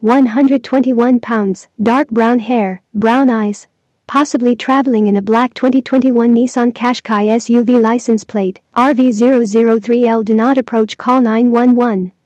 121 pounds, dark brown hair, brown eyes. Possibly traveling in a black 2021 Nissan Qashqai SUV license plate RV003L. Do not approach, call 911.